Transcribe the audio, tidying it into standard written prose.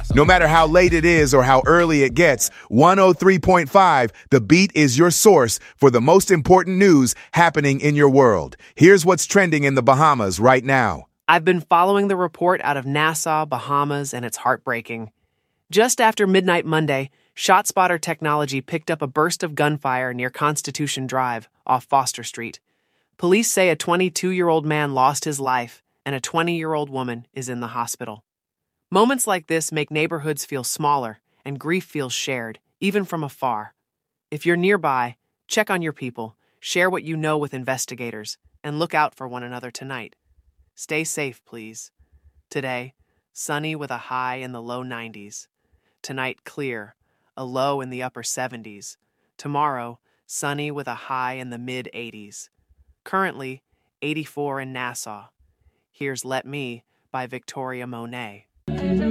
No matter how late it is or how early it gets, 103.5, The Beat is your source for the most important news happening in your world. Here's what's trending in the Bahamas right now. I've been following the report out of Nassau, Bahamas, and it's heartbreaking. Just after midnight Monday, ShotSpotter technology picked up a burst of gunfire near Constitution Drive off Foster Street. Police say a 22-year-old man lost his life and a 20-year-old woman is in the hospital. Moments like this make neighborhoods feel smaller and grief feels shared, even from afar. If you're nearby, check on your people, share what you know with investigators, and look out for one another tonight. Stay safe, please. Today, sunny with a high in the low 90s. Tonight, clear, a low in the upper 70s. Tomorrow, sunny with a high in the mid 80s. Currently, 84 in Nassau. Here's Let Me by Victoria Monet.